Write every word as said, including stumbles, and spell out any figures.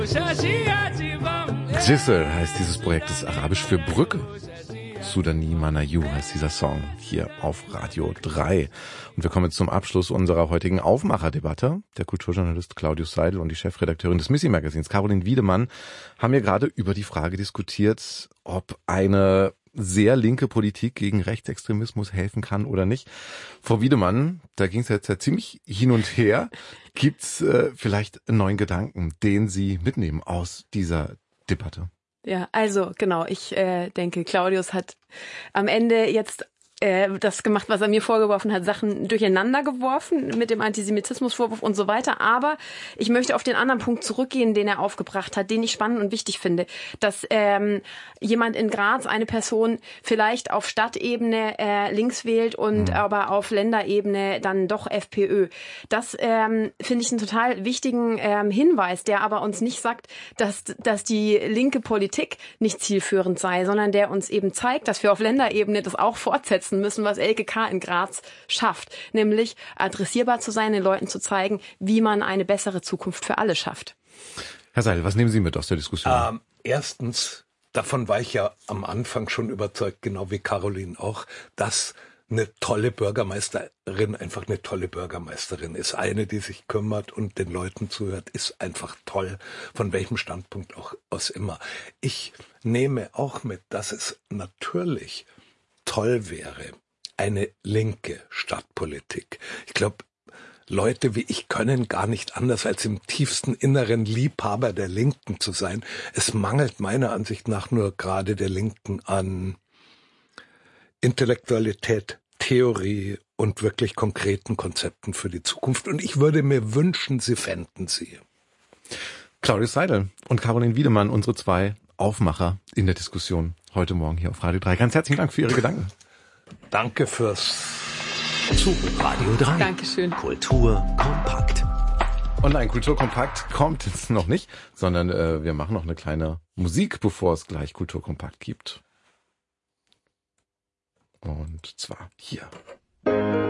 Jisr heißt dieses Projekt, das ist arabisch für Brücke. Sudani Manayu heißt dieser Song hier auf Radio drei. Und wir kommen jetzt zum Abschluss unserer heutigen Aufmacherdebatte. Der Kulturjournalist Claudius Seidel und die Chefredakteurin des Missy-Magazins, Caroline Wiedemann, haben hier gerade über die Frage diskutiert, ob eine sehr linke Politik gegen Rechtsextremismus helfen kann oder nicht. Frau Wiedemann, da ging es jetzt ja ziemlich hin und her. Gibt's äh, vielleicht einen neuen Gedanken, den Sie mitnehmen aus dieser Debatte? Ja, also genau, ich äh, denke, Claudius hat am Ende jetzt äh, das gemacht, was er mir vorgeworfen hat, Sachen durcheinander geworfen mit dem Antisemitismusvorwurf und so weiter. Aber ich möchte auf den anderen Punkt zurückgehen, den er aufgebracht hat, den ich spannend und wichtig finde, dass ähm, jemand in Graz, eine Person, vielleicht auf Stadtebene äh, links wählt und mhm. aber auf Länderebene dann doch FPÖ. Das ähm, finde ich einen total wichtigen ähm, Hinweis, der aber uns nicht sagt, dass, dass die linke Politik nicht zielführend sei, sondern der uns eben zeigt, dass wir auf Länderebene das auch fortsetzen müssen, was L G K in Graz schafft, nämlich adressierbar zu sein, den Leuten zu zeigen, wie man eine bessere Zukunft für alle schafft. Herr Seidel, was nehmen Sie mit aus der Diskussion? Ähm, erstens, davon war ich ja am Anfang schon überzeugt, genau wie Caroline auch, dass eine tolle Bürgermeisterin einfach eine tolle Bürgermeisterin ist. Eine, die sich kümmert und den Leuten zuhört, ist einfach toll, von welchem Standpunkt auch aus immer. Ich nehme auch mit, dass es natürlich toll wäre, eine linke Stadtpolitik. Ich glaube, Leute wie ich können gar nicht anders, als im tiefsten Inneren Liebhaber der Linken zu sein. Es mangelt meiner Ansicht nach nur gerade der Linken an Intellektualität, Theorie und wirklich konkreten Konzepten für die Zukunft. Und ich würde mir wünschen, sie fänden sie. Claudius Seidel und Caroline Wiedemann, unsere zwei Aufmacher in der Diskussion heute Morgen hier auf Radio drei. Ganz herzlichen Dank für Ihre Gedanken. Danke fürs Zuhören. Radio drei. Dankeschön. Kultur kompakt. Online Kulturkompakt kommt jetzt noch nicht, sondern äh, wir machen noch eine kleine Musik, bevor es gleich Kulturkompakt gibt. Und zwar hier.